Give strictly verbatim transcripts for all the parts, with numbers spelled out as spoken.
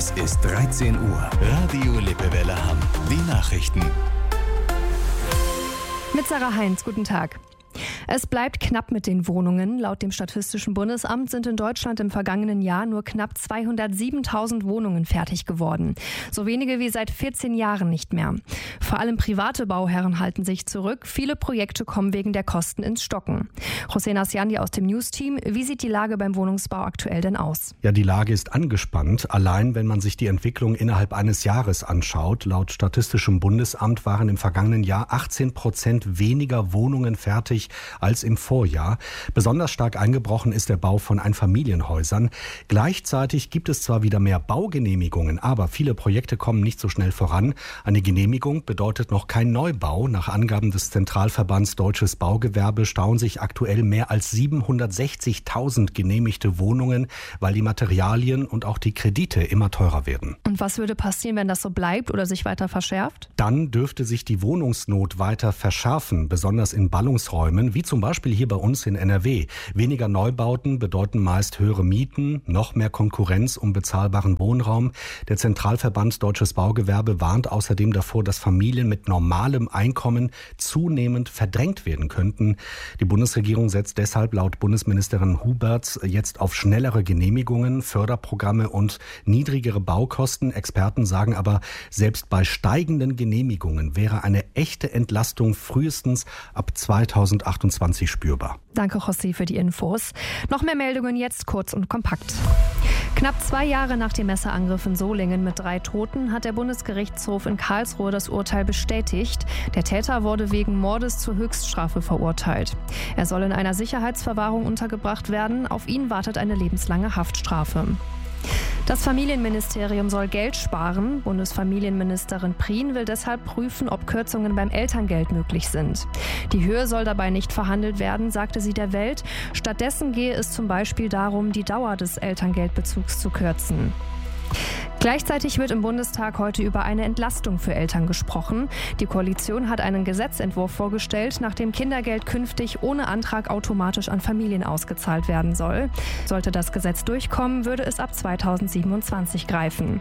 Es ist dreizehn Uhr. Radio Lippewelle Hamm. Die Nachrichten. Mit Sarah Heinz, guten Tag. Es bleibt knapp mit den Wohnungen. Laut dem Statistischen Bundesamt sind in Deutschland im vergangenen Jahr nur knapp zweihundertsiebentausend Wohnungen fertig geworden. So wenige wie seit vierzehn Jahren nicht mehr. Vor allem private Bauherren halten sich zurück. Viele Projekte kommen wegen der Kosten ins Stocken. Hossein Asjandi aus dem News-Team. Wie sieht die Lage beim Wohnungsbau aktuell denn aus? Ja, die Lage ist angespannt. Allein, wenn man sich die Entwicklung innerhalb eines Jahres anschaut. Laut Statistischem Bundesamt waren im vergangenen Jahr achtzehn Prozent weniger Wohnungen fertig als im Vorjahr. Besonders stark eingebrochen ist der Bau von Einfamilienhäusern. Gleichzeitig gibt es zwar wieder mehr Baugenehmigungen, aber viele Projekte kommen nicht so schnell voran. Eine Genehmigung bedeutet noch kein Neubau. Nach Angaben des Zentralverbands Deutsches Baugewerbe stauen sich aktuell mehr als siebenhundertsechzigtausend genehmigte Wohnungen, weil die Materialien und auch die Kredite immer teurer werden. Und was würde passieren, wenn das so bleibt oder sich weiter verschärft? Dann dürfte sich die Wohnungsnot weiter verschärfen, besonders in Ballungsräumen, wie zum Beispiel hier bei uns in N R W. Weniger Neubauten bedeuten meist höhere Mieten, noch mehr Konkurrenz um bezahlbaren Wohnraum. Der Zentralverband Deutsches Baugewerbe warnt außerdem davor, dass Familien mit normalem Einkommen zunehmend verdrängt werden könnten. Die Bundesregierung setzt deshalb laut Bundesministerin Huberts jetzt auf schnellere Genehmigungen, Förderprogramme und niedrigere Baukosten. Experten sagen aber, selbst bei steigenden Genehmigungen wäre eine echte Entlastung frühestens ab zweitausendachtundzwanzig spürbar. Danke, José, für die Infos. Noch mehr Meldungen jetzt kurz und kompakt. Knapp zwei Jahre nach dem Messerangriff in Solingen mit drei Toten hat der Bundesgerichtshof in Karlsruhe das Urteil bestätigt. Der Täter wurde wegen Mordes zur Höchststrafe verurteilt. Er soll in einer Sicherheitsverwahrung untergebracht werden. Auf ihn wartet eine lebenslange Haftstrafe. Das Familienministerium soll Geld sparen. Bundesfamilienministerin Prien will deshalb prüfen, ob Kürzungen beim Elterngeld möglich sind. Die Höhe soll dabei nicht verhandelt werden, sagte sie der Welt. Stattdessen gehe es zum Beispiel darum, die Dauer des Elterngeldbezugs zu kürzen. Gleichzeitig wird im Bundestag heute über eine Entlastung für Eltern gesprochen. Die Koalition hat einen Gesetzentwurf vorgestellt, nach dem Kindergeld künftig ohne Antrag automatisch an Familien ausgezahlt werden soll. Sollte das Gesetz durchkommen, würde es ab zweitausendsiebenundzwanzig greifen.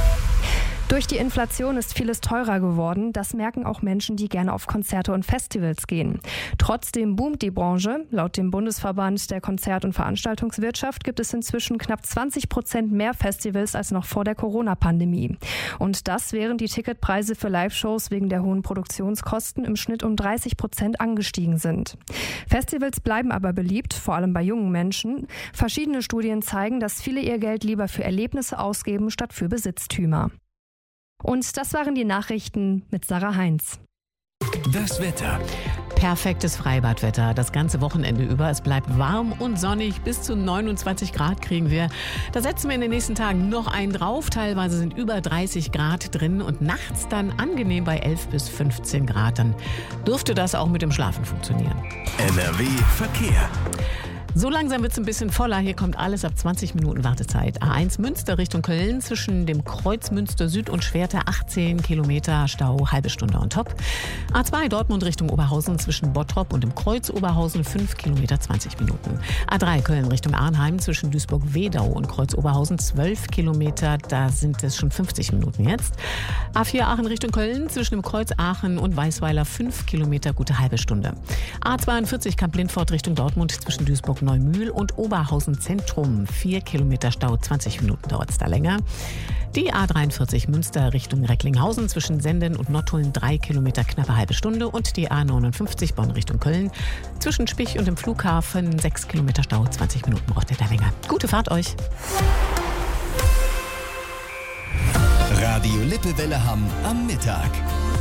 Durch die Inflation ist vieles teurer geworden. Das merken auch Menschen, die gerne auf Konzerte und Festivals gehen. Trotzdem boomt die Branche. Laut dem Bundesverband der Konzert- und Veranstaltungswirtschaft gibt es inzwischen knapp zwanzig Prozent mehr Festivals als noch vor der Corona-Pandemie. Und das, während die Ticketpreise für Live-Shows wegen der hohen Produktionskosten im Schnitt um dreißig Prozent angestiegen sind. Festivals bleiben aber beliebt, vor allem bei jungen Menschen. Verschiedene Studien zeigen, dass viele ihr Geld lieber für Erlebnisse ausgeben, statt für Besitztümer. Und das waren die Nachrichten mit Sarah Heinz. Das Wetter. Perfektes Freibadwetter das ganze Wochenende über. Es bleibt warm und sonnig. Bis zu neunundzwanzig Grad kriegen wir. Da setzen wir in den nächsten Tagen noch einen drauf. Teilweise sind über dreißig Grad drin und nachts dann angenehm bei elf bis fünfzehn Grad. Dann dürfte das auch mit dem Schlafen funktionieren. N R W Verkehr. So langsam wird es ein bisschen voller. Hier kommt alles ab zwanzig Minuten Wartezeit. A eins Münster Richtung Köln zwischen dem Kreuz Münster Süd und Schwerte achtzehn Kilometer Stau, halbe Stunde on top. A zwei Dortmund Richtung Oberhausen zwischen Bottrop und dem Kreuz Oberhausen fünf Kilometer zwanzig Minuten. A drei Köln Richtung Arnheim zwischen Duisburg-Wedau und Kreuz Oberhausen zwölf Kilometer, da sind es schon fünfzig Minuten jetzt. A vier Aachen Richtung Köln zwischen dem Kreuz Aachen und Weißweiler fünf Kilometer, gute halbe Stunde. A zweiundvierzig Kamp-Lindfort Richtung Dortmund zwischen Duisburg Neumühl und Oberhausen Zentrum. vier Kilometer Stau, zwanzig Minuten dauert es da länger. Die A dreiundvierzig Münster Richtung Recklinghausen zwischen Senden und Nottuln drei Kilometer, knappe halbe Stunde. Und die A neunundfünfzig Bonn Richtung Köln zwischen Spich und dem Flughafen sechs Kilometer Stau, zwanzig Minuten braucht ihr da länger. Gute Fahrt euch! Radio Lippewelle Hamm am Mittag.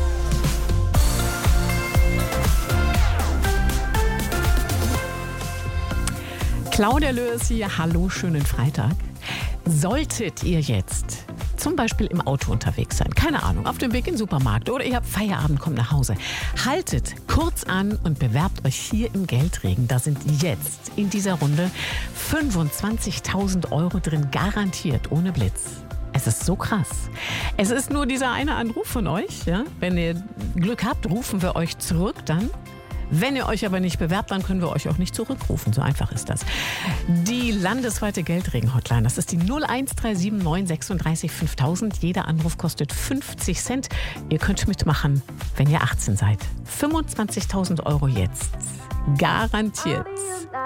Claudia Löhes hier, hallo, schönen Freitag. Solltet ihr jetzt zum Beispiel im Auto unterwegs sein, keine Ahnung, auf dem Weg in den Supermarkt oder ihr habt Feierabend, kommt nach Hause, haltet kurz an und bewerbt euch hier im Geldregen. Da sind jetzt in dieser Runde fünfundzwanzigtausend Euro drin, garantiert, ohne Blitz. Es ist so krass. Es ist nur dieser eine Anruf von euch. Ja? Wenn ihr Glück habt, rufen wir euch zurück dann. Wenn ihr euch aber nicht bewerbt, dann können wir euch auch nicht zurückrufen. So einfach ist das. Die landesweite Geldregen-Hotline, das ist die null eins drei sieben neun sechsunddreißig fünftausend. Jeder Anruf kostet fünfzig Cent. Ihr könnt mitmachen, wenn ihr achtzehn seid. fünfundzwanzigtausend Euro jetzt. Garantiert.